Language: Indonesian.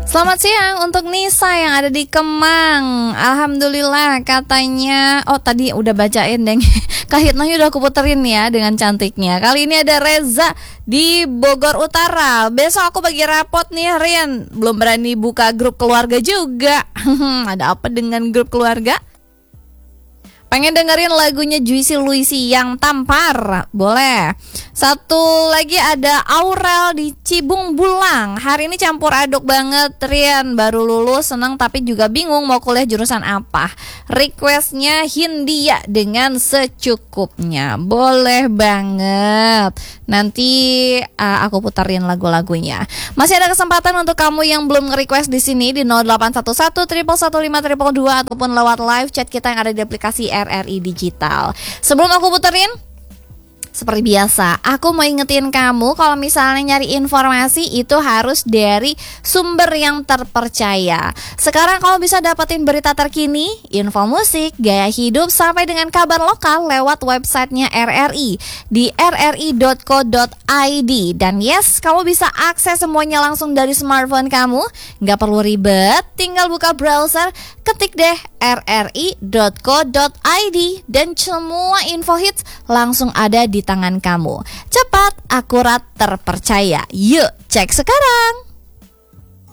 Selamat siang untuk Nisa yang ada di Kemang. Alhamdulillah katanya. Oh tadi udah bacain deng. Kak Hitnahnya udah aku puterin ya dengan cantiknya. Kali ini ada Reza di Bogor Utara. Besok aku bagi rapot nih Rian. Belum berani buka grup keluarga juga. Ada apa dengan grup keluarga? Pengen dengerin lagunya Juicy Luicy yang Tampar? Boleh. Satu lagi ada Aurel di Cibung Bulang. Hari ini campur aduk banget Rian. Baru lulus senang tapi juga bingung mau kuliah jurusan apa. Requestnya Hindia dengan secukupnya. Boleh banget. Nanti aku putarin lagu-lagunya. Masih ada kesempatan untuk kamu yang belum nge-request di sini di 0811 115 222 ataupun lewat live chat kita yang ada di aplikasi RRI Digital. Sebelum aku puterin, seperti biasa, aku mau ingetin kamu kalau misalnya nyari informasi itu harus dari sumber yang terpercaya. Sekarang kamu bisa dapetin berita terkini, info musik, gaya hidup, sampai dengan kabar lokal lewat websitenya RRI di rri.co.id. Dan yes, kamu bisa akses semuanya langsung dari smartphone kamu. Gak perlu ribet, tinggal buka browser, ketik deh rri.co.id dan semua info hits langsung ada di tangan kamu. Cepat, akurat, terpercaya. Yuk, cek sekarang.